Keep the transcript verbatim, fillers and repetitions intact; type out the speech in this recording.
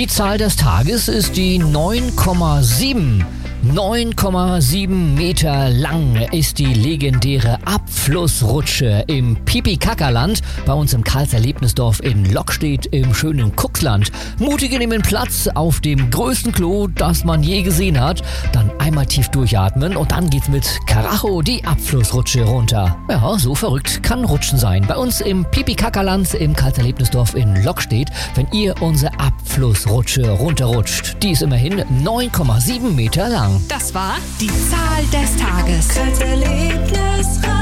Die Zahl des Tages ist die neun Komma sieben. neun Komma sieben Meter lang ist die legendäre Abflussrutsche im Pipi-Kaka-Land bei uns im Karls-Erlebnisdorf in Lockstedt im schönen Kuxland. Mutige nehmen Platz auf dem größten Klo, das man je gesehen hat. Dann einmal tief durchatmen und dann geht's mit Karacho die Abflussrutsche runter. Ja, so verrückt kann Rutschen sein. Bei uns im Pipi-Kaka-Land im Karls-Erlebnisdorf in Lockstedt, wenn ihr unsere Abflussrutsche runterrutscht. Die ist immerhin neun Komma sieben Meter lang. Das war die Zahl des Tages. Karls Erlebnisradio.